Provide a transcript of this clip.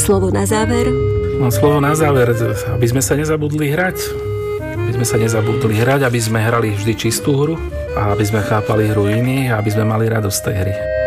slovo na záver? No, slovo na záver, aby sme sa nezabudli hrať. Aby sme hrali vždy čistú hru a aby sme chápali hru iných a aby sme mali radosť tej hry.